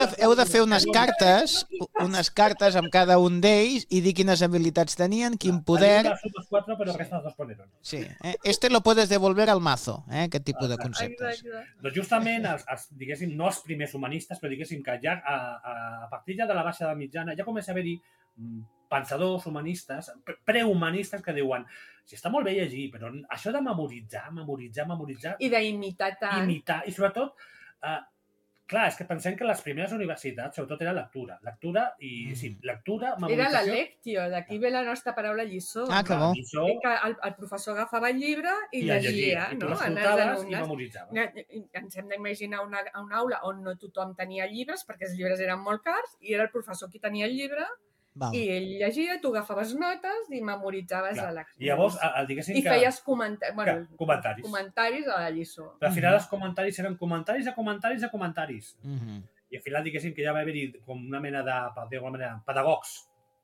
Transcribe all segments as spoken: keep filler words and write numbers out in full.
heu de fer unes cartes, unes cartes amb cada un d'ells i dir quines habilitats tenien, quin poder... El llibre suma els quatre, però resta els dos poneros. Sí, eh? Este lo puedes devolver al mazo, eh? Aquest tipus de conceptes. Doncs justament, els, els, diguéssim, no els primers humanistes, però diguéssim que ja a, a, a partir ja de la baixa de mitjana ja comença a haver-hi pensadors humanistes, prehumanistes que diuen si està molt bé llegir, però això de memoritzar, memoritzar, memoritzar... I d'imitar tant. Imitar, i sobretot... Eh, clar, és que pensem que les primeres universitats, sobretot era lectura. Lectura i, mm. sí, lectura, memorització... Era la lectio, d'aquí ve la nostra paraula lliçó. Ah, que bo. Lliçó... Que el, el professor agafava el llibre i, I llegia, llegia. I tu no? l'escoltaves i memoritzaves. Ens hem d'imaginar una, una aula on no tothom tenia llibres, perquè els llibres eren molt cars, i era el professor qui tenia el llibre, Val. I ell llegia, tu agafaves notes i memoritzaves Clar. la lecció. I llavors, diguéssim I que... feies comenta... bueno, comentaris. comentaris a la lliçó. Però al final els comentaris eren comentaris de comentaris de comentaris. Mm -hmm. I al final, diguéssim, que ja va haver-hi com una mena de, per dir-ho manera, pedagogs,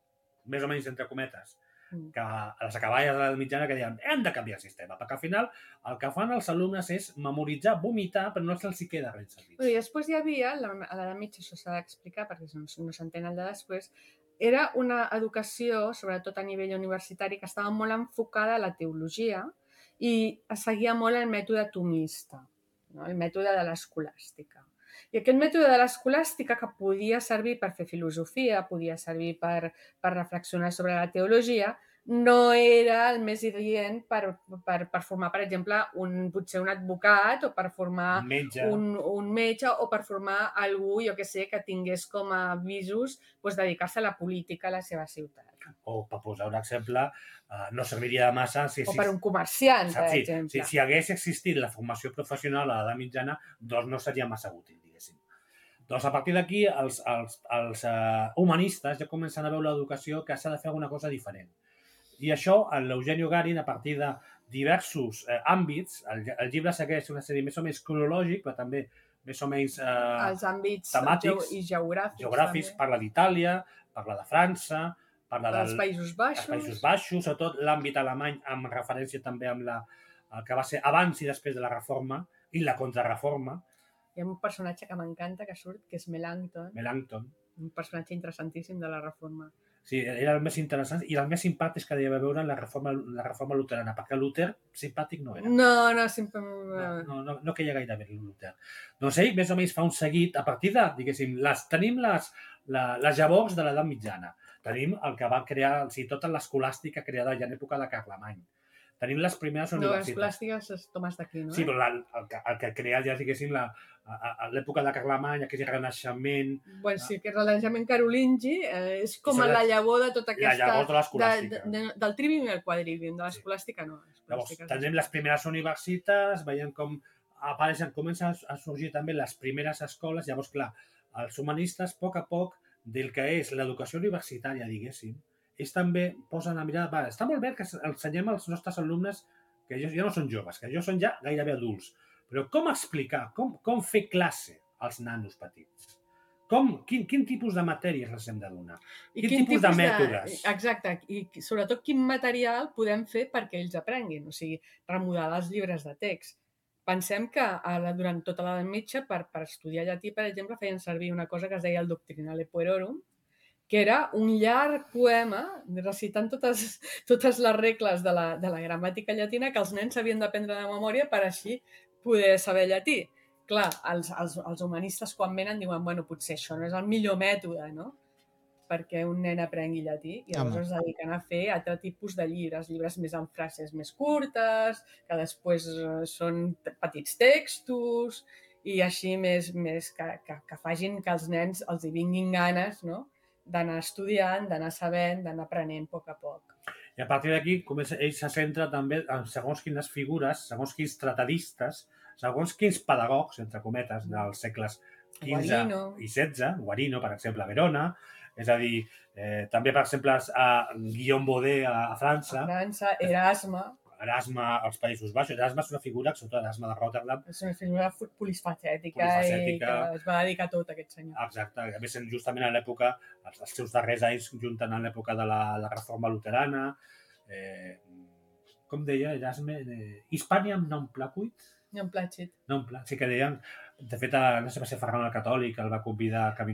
més o menys entre cometes, que a les acaballes de la mitjana que deien hem de canviar el sistema, perquè al final el que fan els alumnes és memoritzar, vomitar, però no se'ls queda res servit. I després hi havia, a l'edat mitja això s'ha d'explicar perquè no s'entén el de després, era una educació, sobretot a nivell universitari, que estava molt enfocada a la teologia i seguia molt el mètode tomista, no? El mètode de l'escolàstica. I aquest mètode de l'escolàstica que podia servir per fer filosofia, podia servir per, per reflexionar sobre la teologia, no era el més adient per, per, per formar, per exemple, un, potser un advocat o per formar metge. Un, un metge o per formar algú, jo que sé, que tingués com a visos doncs, dedicar-se a la política a la seva ciutat. O, per posar un exemple, no serviria de massa... Si, o per un comerciant, per sí, exemple. Si, si hagués existit la formació professional a l'edat mitjana, doncs no seria massa útil, diguéssim. Doncs a partir d'aquí, els, els, els uh, humanistes ja comencen a veure l'educació que s'ha de fer alguna cosa diferent. I això, l'Eugenio Garin, a partir de diversos eh, àmbits, el, el llibre segueix una sèrie més o menys cronològic, però també més o menys eh, els àmbits temàtics i geogràfics. geogràfics parla d'Itàlia, parla de França, parla dels del, Països Baixos, dels Països Baixos, sobretot l'àmbit alemany, amb referència també amb la, el que va ser abans i després de la reforma i la contrarreforma. Hi ha un personatge que m'encanta que surt, que és Melanchthon. Melanchthon. Un personatge interessantíssim de la reforma. Sí, era el més interessant i el més simpàtic que devia veure la reforma, la reforma luterana, perquè Luter simpàtic no era. No, no, sempre... No, no, no, no queia gaire bé Luter. Doncs ell més o menys fa un seguit, a partir de, diguéssim, les, tenim les, la, les llavors de l'edat mitjana. Tenim el que va crear, o sigui, tota l'escolàstica creada ja en època de Carlemany. Tenim les primeres universitats. No, l'escolàstica és Tomàs d'Aquino, eh? Sí, però la, el, que, el que crea ja, diguéssim, l'època de Carlemany, aquest renaixement... Bueno, sí, que el renaixement carolingi eh, és com la llavor de tota aquesta... La llavor de l'escolàstica. De, de, del trivium i el quadrivium, de l'escolàstica no. Llavors, tenim les primeres universitats, veiem com apareixen, comencen a sorgir també les primeres escoles, llavors, clar, els humanistes, a poc a poc, del que és l'educació universitària, diguéssim, ells també posen la mirada, va, està molt bé que ensenyem als nostres alumnes que ells ja no són joves, que ells són ja gairebé adults, però com explicar, com, com fer classe als nanos petits? Com, quin, quin tipus de matèries els hem de donar? I quin, quin tipus, tipus de mètodes? De, exacte, i sobretot quin material podem fer perquè ells aprenguin, o sigui, remodelar els llibres de text. Pensem que ara, durant tota l'edat mitja, per, per estudiar llatí, per exemple, feien servir una cosa que es deia el Doctrinale Puerorum, que era un llarg poema recitant totes, totes les regles de la, de la gramàtica llatina que els nens havien d'aprendre de memòria per així poder saber llatí. Clar, els, els, els humanistes quan venen diuen, bueno, potser això no és el millor mètode, no?, perquè un nen aprengui llatí, i llavors es dediquen a fer altre tipus de llibres, llibres més amb frases més curtes, que després són petits textos, i així més, més que, que, que facin que els nens els hi vinguin ganes, no?, d'anar estudiant, d'anar sabent, d'anar aprenent a poc a poc. I a partir d'aquí, ell se centra també en segons quines figures, segons quins tratadistes, segons quins pedagogs, entre cometes, dels segles quinze i setze, Guarino, per exemple, a Verona, és a dir, eh, també, per exemple, a Guillaume Baudet a, a França. A França, Erasme. Erasme als Països Baixos. Erasme és una figura, sobretot Erasme de Rotterdam. És una figura polisfacètica, polisfacètica. I que es va dedicar tot a aquest senyor. Exacte. A més, justament a l'època, els, els seus darrers anys junten a l'època de la, la reforma luterana. Eh, com deia Erasme? Eh, Hispaniam non placuit? Non placit. Non placit. Sí que deien, de fet, no sé si va ser Ferran el Catòlic, el va convidar a caminar